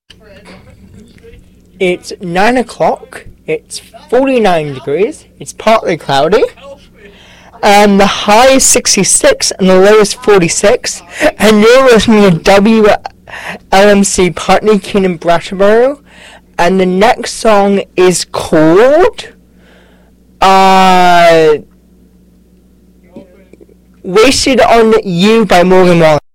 It's 9 o'clock, it's 49 degrees, it's partly cloudy, and the high is 66 and the low is 46, and you're listening to WLMC Putney, Keenan, Brattleboro, and the next song is called Wasted on You by Morgan Wallen.